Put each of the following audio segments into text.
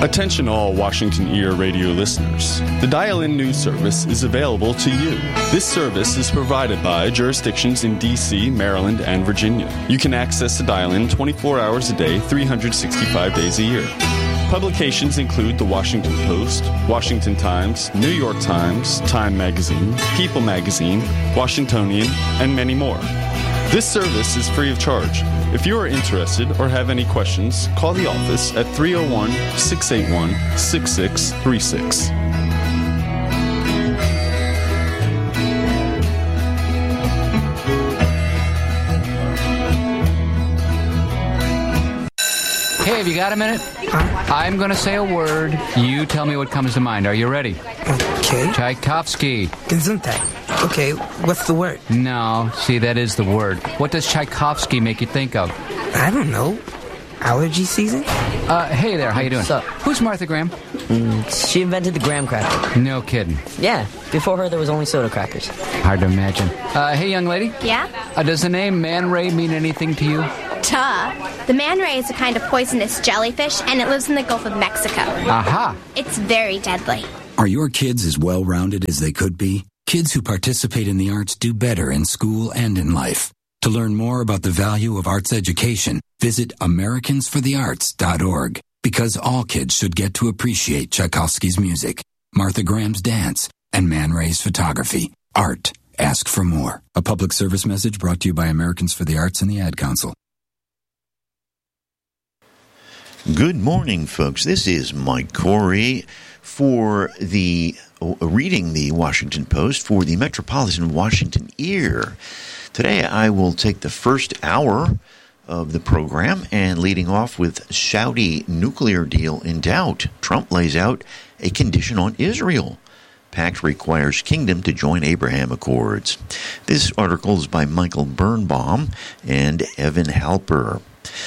Attention all Washington Ear radio listeners. The Dial-In News Service is available to you. This service is provided by jurisdictions in D.C., Maryland, and Virginia. You can access the Dial-In 24 hours a day, 365 days a year. Publications include the Washington Post, Washington Times, New York Times, Time Magazine, People Magazine, Washingtonian, and many more. This service is free of charge. If you are interested or have any questions, call the office at 301-681-6636. Hey, have you got a minute? I'm going to say a word. You tell me what comes to mind. Are you ready? Okay. Tchaikovsky. Gesundheit. Okay, what's the word? No, see, that is the word. What does Tchaikovsky make you think of? I don't know. Allergy season? Hey there, how you doing? What's up? Who's Martha Graham? She invented the graham cracker. No kidding. Yeah, before her there was only soda crackers. Hard to imagine. Hey, young lady? Yeah? Does the name Man Ray mean anything to you? Duh. The man ray is a kind of poisonous jellyfish, and it lives in the Gulf of Mexico. Aha. It's very deadly. Are your kids as well-rounded as they could be? Kids who participate in the arts do better in school and in life. To learn more about the value of arts education, visit AmericansForTheArts.org. Because all kids should get to appreciate Tchaikovsky's music, Martha Graham's dance, and Man Ray's photography. Art. Ask for more. A public service message brought to you by Americans for the Arts and the Ad Council. Good morning, folks. This is Mike Corey for reading the Washington Post for the Metropolitan Washington Ear. Today I will take the first hour of the program and leading off with Saudi nuclear deal in doubt. Trump lays out a condition on Israel. Pact requires kingdom to join Abraham Accords. This article is by Michael Birnbaum and Evan Halper.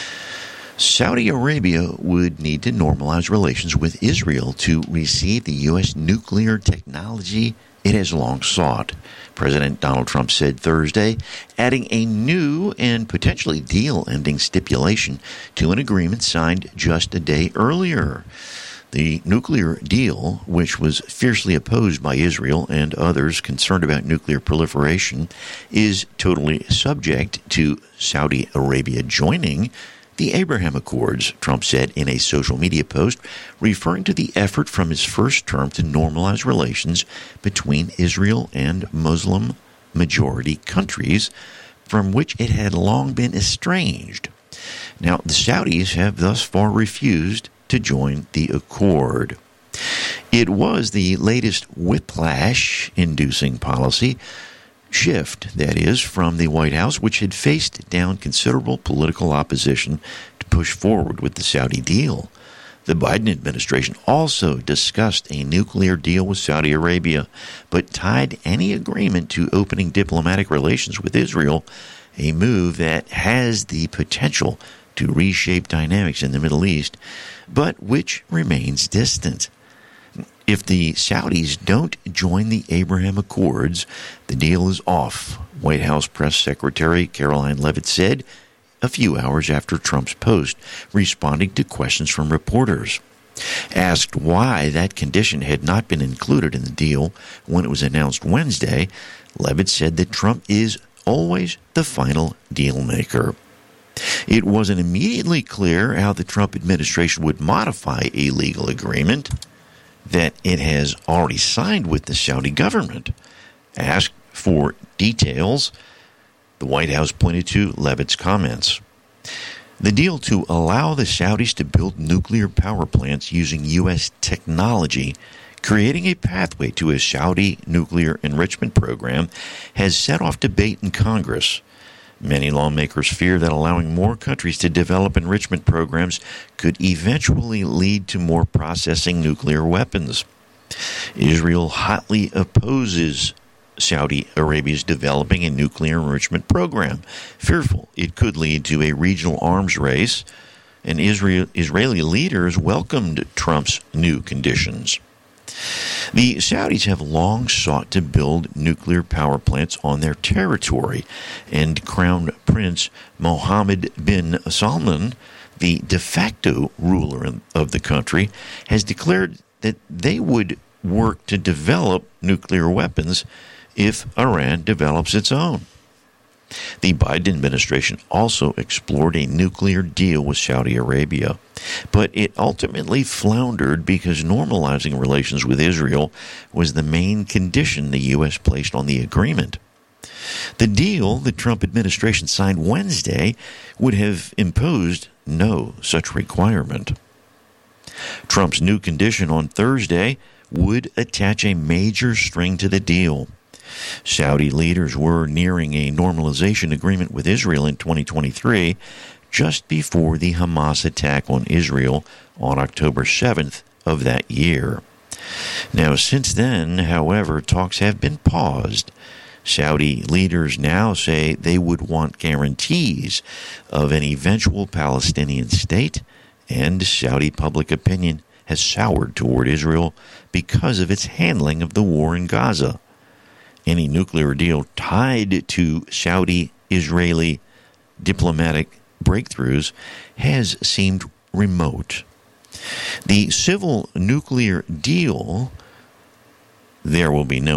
Saudi Arabia would need to normalize relations with Israel to receive the U.S. nuclear technology it has long sought, President Donald Trump said Thursday, adding a new and potentially deal-ending stipulation to an agreement signed just a day earlier. The nuclear deal, which was fiercely opposed by Israel and others concerned about nuclear proliferation, is totally subject to Saudi Arabia joining the Abraham Accords, Trump said in a social media post, referring to the effort from his first term to normalize relations between Israel and Muslim-majority countries from which it had long been estranged. Now, the Saudis have thus far refused to join the accord. It was the latest whiplash-inducing policy shift, that is, from the White House, which had faced down considerable political opposition to push forward with the Saudi deal. The Biden administration also discussed a nuclear deal with Saudi Arabia, but tied any agreement to opening diplomatic relations with Israel, a move that has the potential to reshape dynamics in the Middle East, but which remains distant. If the Saudis don't join the Abraham Accords, the deal is off, White House Press Secretary Caroline Leavitt said a few hours after Trump's post, responding to questions from reporters. Asked why that condition had not been included in the deal when it was announced Wednesday, Leavitt said that Trump is always the final deal maker. It wasn't immediately clear how the Trump administration would modify a legal agreement that it has already signed with the Saudi government. Asked for details, the White House pointed to Leavitt's comments. The deal to allow the Saudis to build nuclear power plants using U.S. technology, creating a pathway to a Saudi nuclear enrichment program, has set off debate in Congress. Many lawmakers fear that allowing more countries to develop enrichment programs could eventually lead to more processing nuclear weapons. Israel hotly opposes Saudi Arabia's developing a nuclear enrichment program, fearful it could lead to a regional arms race, and Israeli leaders welcomed Trump's new conditions. The Saudis have long sought to build nuclear power plants on their territory, and Crown Prince Mohammed bin Salman, the de facto ruler of the country, has declared that they would work to develop nuclear weapons if Iran develops its own. The Biden administration also explored a nuclear deal with Saudi Arabia, but it ultimately floundered because normalizing relations with Israel was the main condition the U.S. placed on the agreement. The deal the Trump administration signed Wednesday would have imposed no such requirement. Trump's new condition on Thursday would attach a major string to the deal. Saudi leaders were nearing a normalization agreement with Israel in 2023, just before the Hamas attack on Israel on October 7th of that year. Now, since then, however, talks have been paused. Saudi leaders now say they would want guarantees of an eventual Palestinian state, and Saudi public opinion has soured toward Israel because of its handling of the war in Gaza. Any nuclear deal tied to Saudi-Israeli diplomatic breakthroughs has seemed remote. The civil nuclear deal, there will be no